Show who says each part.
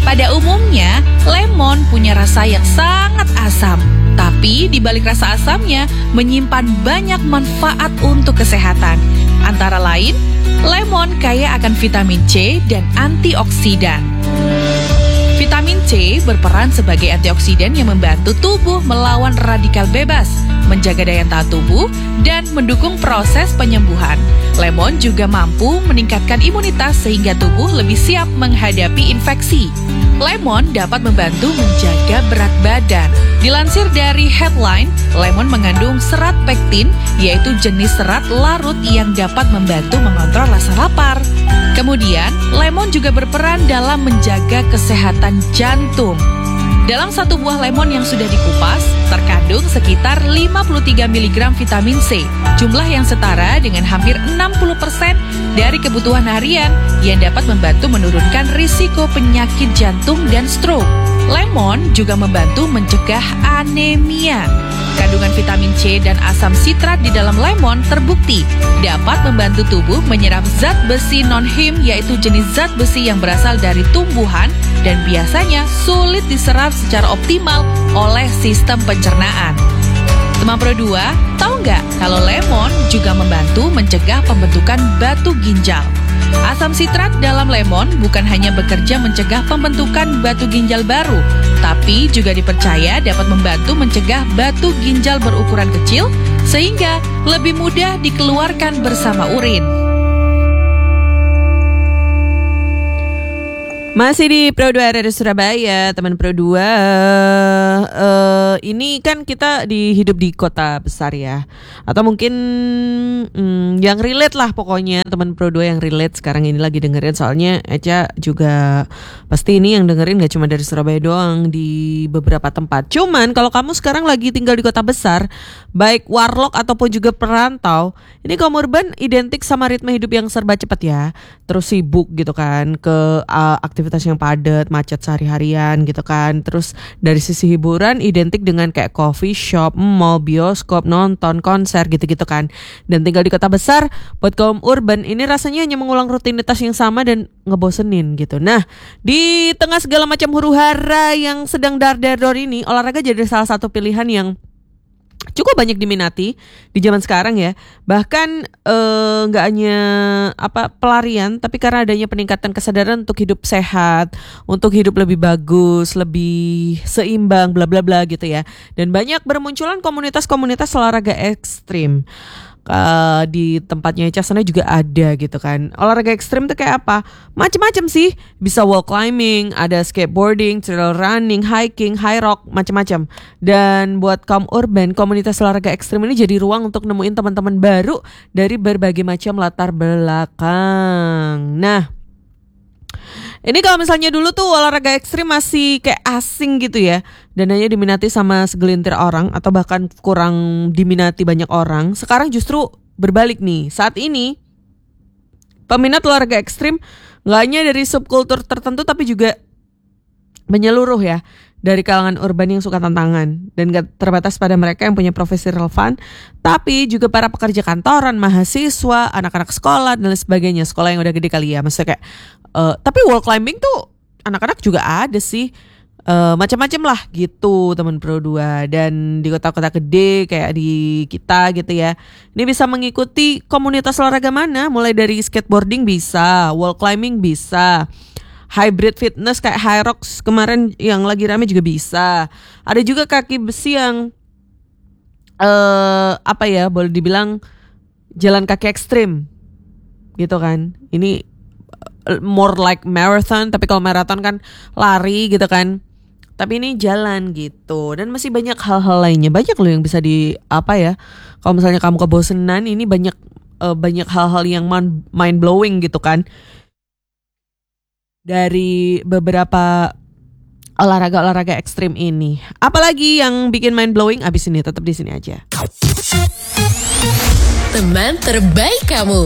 Speaker 1: Pada umumnya, lemon punya rasa yang sangat asam. Tapi di balik rasa asamnya menyimpan banyak manfaat untuk kesehatan. Antara lain, lemon kaya akan vitamin C dan antioksidan. Vitamin C berperan sebagai antioksidan yang membantu tubuh melawan radikal bebas, menjaga daya tahan tubuh, dan mendukung proses penyembuhan. Lemon juga mampu meningkatkan imunitas sehingga tubuh lebih siap menghadapi infeksi. Lemon dapat membantu menjaga berat badan. Dilansir dari Headline, lemon mengandung serat pektin, yaitu jenis serat larut yang dapat membantu mengontrol rasa lapar. Kemudian, lemon juga berperan dalam menjaga kesehatan jantung. Dalam satu buah lemon yang sudah dikupas, terkandung sekitar 53 mg vitamin C, jumlah yang setara dengan hampir 60% dari kebutuhan harian yang dapat membantu menurunkan risiko penyakit jantung dan stroke. Lemon juga membantu mencegah anemia. Kandungan vitamin C dan asam sitrat di dalam lemon terbukti dapat membantu tubuh menyerap zat besi non-heme, yaitu jenis zat besi yang berasal dari tumbuhan dan biasanya sulit diserap secara optimal oleh sistem pencernaan. Teman Pro 2, tahu nggak kalau lemon juga membantu mencegah pembentukan batu ginjal? Asam sitrat dalam lemon bukan hanya bekerja mencegah pembentukan batu ginjal baru, tapi juga dipercaya dapat membantu mencegah batu ginjal berukuran kecil sehingga lebih mudah dikeluarkan bersama urin.
Speaker 2: Masih di Pro 2 Radio Surabaya, teman Pro 2. Ini kan kita hidup di kota besar ya. Atau mungkin yang relate lah pokoknya, teman Pro 2 yang relate sekarang ini lagi dengerin. Soalnya Eca juga pasti ini yang dengerin gak cuma dari Surabaya doang, di beberapa tempat. Cuman kalau kamu sekarang lagi tinggal di kota besar, baik warlock ataupun juga perantau, ini kaum urban identik sama ritme hidup yang serba cepat ya. Terus sibuk gitu kan, ke aktivitas yang padat, macet sehari-harian gitu kan. Terus dari sisi hiburan identik dengan kayak coffee shop, mall, bioskop, nonton, konser gitu-gitu kan. Dan tinggal di kota besar, buat kaum urban ini rasanya hanya mengulang rutinitas yang sama dan ngebosenin gitu. Nah, di tengah segala macam huru-hara yang sedang dar-dar ini, olahraga jadi salah satu pilihan yang cukup banyak diminati di zaman sekarang ya. Bahkan nggak hanya pelarian, tapi karena adanya peningkatan kesadaran untuk hidup sehat, untuk hidup lebih bagus, lebih seimbang, bla bla bla gitu ya. Dan banyak bermunculan komunitas-komunitas olahraga ekstrim. Di tempatnya Eca sana juga ada gitu kan. Olahraga ekstrim tuh kayak apa? Macam-macam sih. Bisa wall climbing, ada skateboarding, trail running, hiking, high rock, macam-macam. Dan buat kaum urban, komunitas olahraga ekstrim ini jadi ruang untuk nemuin teman-teman baru dari berbagai macam latar belakang. Nah, ini kalau misalnya dulu tuh olahraga ekstrim masih kayak asing gitu ya, dan hanya diminati sama segelintir orang atau bahkan kurang diminati banyak orang. Sekarang justru berbalik nih. Saat ini peminat olahraga ekstrim gak hanya dari subkultur tertentu tapi juga menyeluruh ya, dari kalangan urban yang suka tantangan. Dan gak terbatas pada mereka yang punya profesi relevan, tapi juga para pekerja kantoran, mahasiswa, anak-anak sekolah dan lain sebagainya. Sekolah yang udah gede kali ya, maksudnya kayak tapi wall climbing tuh anak-anak juga ada sih. Macam-macam lah gitu teman Pro 2. Dan di kota-kota gede kayak di kita gitu ya, ini bisa mengikuti komunitas olahraga mana, mulai dari skateboarding bisa, wall climbing bisa, hybrid fitness kayak high rocks kemarin yang lagi rame juga bisa. Ada juga kaki besi yang boleh dibilang jalan kaki ekstrim gitu kan. Ini more like marathon, tapi kalau marathon kan lari gitu kan. Tapi ini jalan gitu. Dan masih banyak hal-hal lainnya. Banyak loh yang bisa kalau misalnya kamu kebosenan, ini banyak hal-hal yang mind blowing gitu kan, dari beberapa olahraga ekstrim ini. Apalagi yang bikin mind blowing abis ini, tetap di sini aja.
Speaker 3: Teman terbaik kamu.